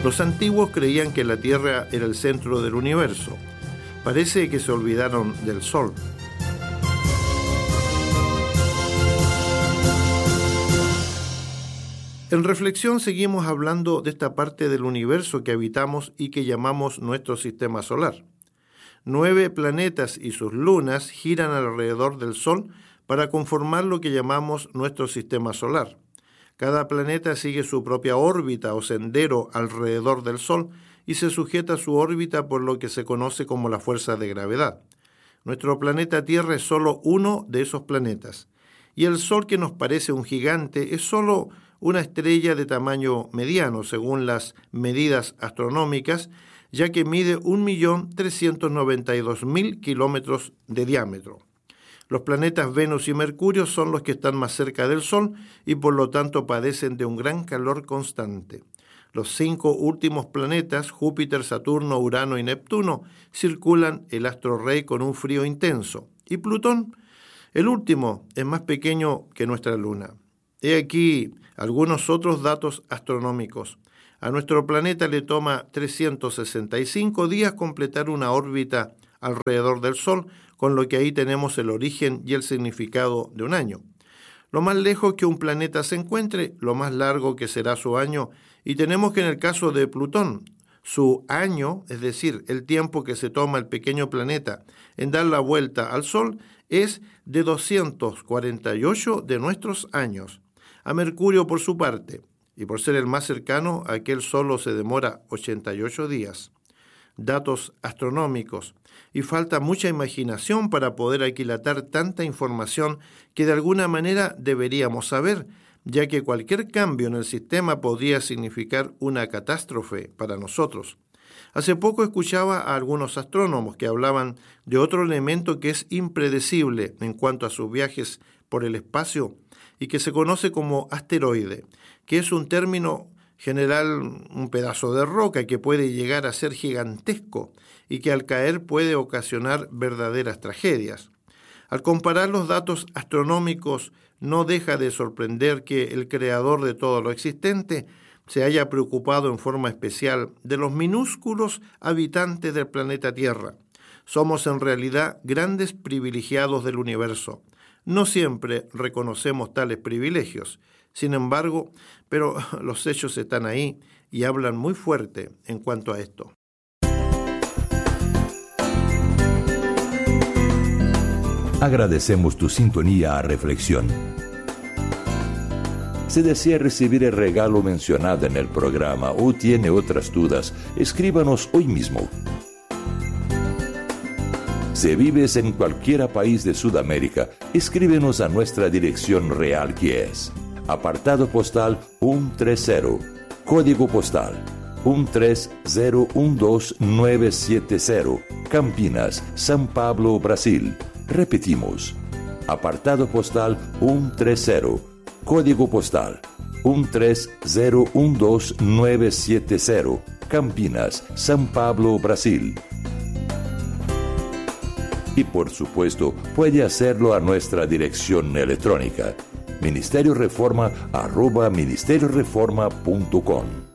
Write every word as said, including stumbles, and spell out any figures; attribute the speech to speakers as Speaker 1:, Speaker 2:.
Speaker 1: Los antiguos creían que la Tierra era el centro del universo. Parece que se olvidaron del Sol. En reflexión seguimos hablando de esta parte del universo que habitamos y que llamamos nuestro sistema solar. Nueve planetas y sus lunas giran alrededor del Sol para conformar lo que llamamos nuestro sistema solar. Cada planeta sigue su propia órbita o sendero alrededor del Sol y se sujeta a su órbita por lo que se conoce como la fuerza de gravedad. Nuestro planeta Tierra es solo uno de esos planetas, y el Sol, que nos parece un gigante, es solo una estrella de tamaño mediano, según las medidas astronómicas, ya que mide un millón trescientos noventa y dos mil kilómetros de diámetro. Los planetas Venus y Mercurio son los que están más cerca del Sol y por lo tanto padecen de un gran calor constante. Los cinco últimos planetas, Júpiter, Saturno, Urano y Neptuno, circulan el astro rey con un frío intenso. Y Plutón, el último, es más pequeño que nuestra Luna. He aquí algunos otros datos astronómicos. A nuestro planeta le toma trescientos sesenta y cinco días completar una órbita alrededor del Sol, con lo que ahí tenemos el origen y el significado de un año. Lo más lejos que un planeta se encuentre, lo más largo que será su año, y tenemos que en el caso de Plutón, su año, es decir, el tiempo que se toma el pequeño planeta en dar la vuelta al Sol, es de doscientos cuarenta y ocho de nuestros años. A Mercurio, por su parte, y por ser el más cercano, aquel solo se demora ochenta y ocho días. Datos astronómicos, y falta mucha imaginación para poder aquilatar tanta información que de alguna manera deberíamos saber, ya que cualquier cambio en el sistema podría significar una catástrofe para nosotros. Hace poco escuchaba a algunos astrónomos que hablaban de otro elemento que es impredecible en cuanto a sus viajes por el espacio y que se conoce como asteroide, que es un término general, un pedazo de roca que puede llegar a ser gigantesco y que al caer puede ocasionar verdaderas tragedias. Al comparar los datos astronómicos, no deja de sorprender que el creador de todo lo existente se haya preocupado en forma especial de los minúsculos habitantes del planeta Tierra. Somos en realidad grandes privilegiados del universo. No siempre reconocemos tales privilegios. Sin embargo, pero los hechos están ahí y hablan muy fuerte en cuanto a esto.
Speaker 2: Agradecemos tu sintonía a Reflexión. Si desea recibir el regalo mencionado en el programa o tiene otras dudas, escríbanos hoy mismo. Si vives en cualquier país de Sudamérica, escríbenos a nuestra dirección real, que es apartado postal ciento treinta, código postal uno tres cero uno dos nueve siete cero, Campinas, São Paulo, Brasil. Repetimos, apartado postal ciento treinta, código postal uno tres cero uno dos nueve siete cero, Campinas, São Paulo, Brasil. Y por supuesto, puede hacerlo a nuestra dirección electrónica, ministerio reforma arroba ministerio reforma punto com.